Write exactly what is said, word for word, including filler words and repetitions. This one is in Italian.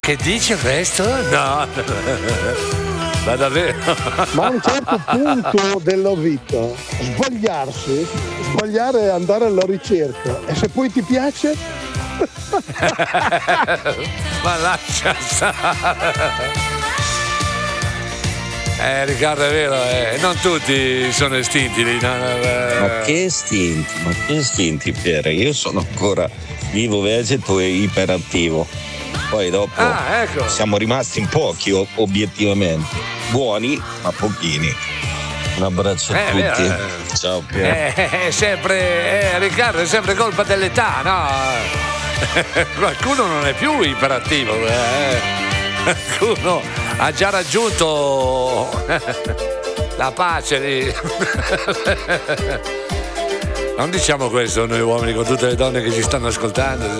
Che dice questo? No, ma davvero? Ma a un certo punto della vita sbagliarsi, sbagliare è andare alla ricerca, e se poi ti piace? Ma lascia stare. Eh Riccardo, è vero, eh. Non tutti sono estinti lì. No, no, eh. Ma che estinti, ma che estinti, Piere? Io sono ancora vivo, vegeto e iperattivo. Poi dopo ah, ecco. siamo rimasti in pochi obiettivamente. Buoni, ma pochini. Un abbraccio a eh, tutti. Vero, eh. Ciao Piere. Eh, è sempre, eh, Riccardo, è sempre colpa dell'età, no? Qualcuno non è più iperattivo, eh. Qualcuno ha già raggiunto la pace lì. Non diciamo questo noi uomini con tutte le donne che ci stanno ascoltando.